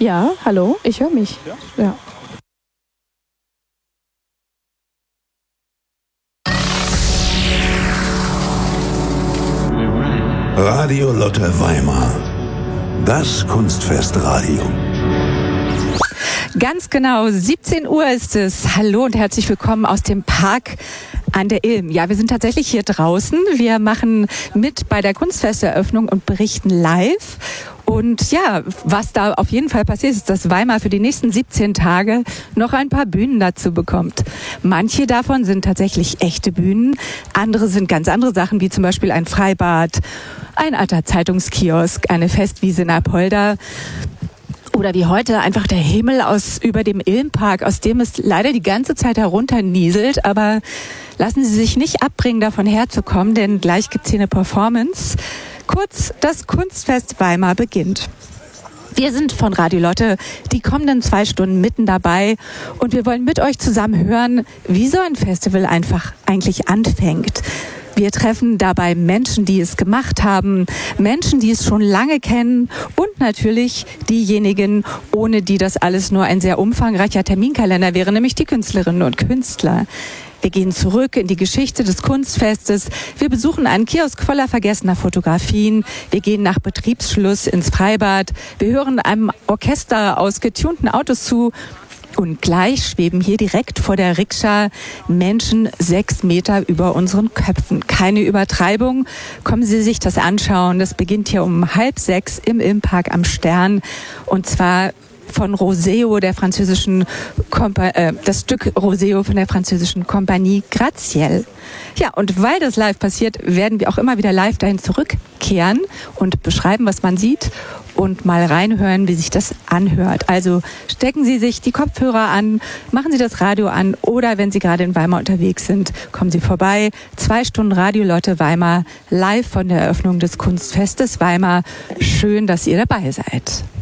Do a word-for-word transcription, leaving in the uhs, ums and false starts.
Ja, hallo, ich höre mich. Ja. ja. Radio Lotte Weimar. Das Kunstfest Radio. Ganz genau, siebzehn Uhr ist es. Hallo und herzlich willkommen aus dem Park an der Ilm. Ja, wir sind tatsächlich hier draußen. Wir machen mit bei der Kunstfesteröffnung und berichten live. Und ja, was da auf jeden Fall passiert ist, dass Weimar für die nächsten siebzehn Tage noch ein paar Bühnen dazu bekommt. Manche davon sind tatsächlich echte Bühnen. Andere sind ganz andere Sachen, wie zum Beispiel ein Freibad, ein alter Zeitungskiosk, eine Festwiese in Apolda. Oder wie heute einfach der Himmel aus über dem Ilmpark, aus dem es leider die ganze Zeit herunternieselt. Aber lassen Sie sich nicht abbringen, davon herzukommen, denn gleich gibt's hier eine Performance. Kurz, das Kunstfest Weimar beginnt. Wir sind von Radio Lotte die kommenden zwei Stunden mitten dabei und wir wollen mit euch zusammen hören, wie so ein Festival einfach eigentlich anfängt. Wir treffen dabei Menschen, die es gemacht haben, Menschen, die es schon lange kennen und natürlich diejenigen, ohne die das alles nur ein sehr umfangreicher Terminkalender wäre, nämlich die Künstlerinnen und Künstler. Wir gehen zurück in die Geschichte des Kunstfestes. Wir besuchen einen Kiosk voller vergessener Fotografien. Wir gehen nach Betriebsschluss ins Freibad. Wir hören einem Orchester aus getunten Autos zu. Und gleich schweben hier direkt vor der Rikscha Menschen sechs Meter über unseren Köpfen. Keine Übertreibung. Kommen Sie sich das anschauen. Das beginnt hier um halb sechs im Ilmpark am Stern. Und zwar von Roseo, der französischen Kompa- äh, das Stück Roseo von der französischen Kompanie Graziell. Ja, und weil das live passiert, werden wir auch immer wieder live dahin zurückkehren und beschreiben, was man sieht und mal reinhören, wie sich das anhört. Also stecken Sie sich die Kopfhörer an, machen Sie das Radio an oder wenn Sie gerade in Weimar unterwegs sind, kommen Sie vorbei. Zwei Stunden Radio Lotte Weimar live von der Eröffnung des Kunstfestes Weimar. Schön, dass ihr dabei seid.